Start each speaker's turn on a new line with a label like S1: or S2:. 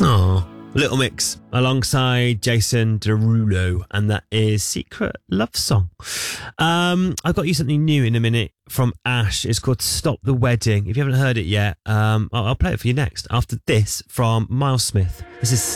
S1: Oh, Little Mix alongside Jason Derulo, and that is Secret Love Song. I've got you something new in a minute from Ash. It's called Stop the Wedding. If you haven't heard it yet, I'll play it for you next after this from Miles Smith. This is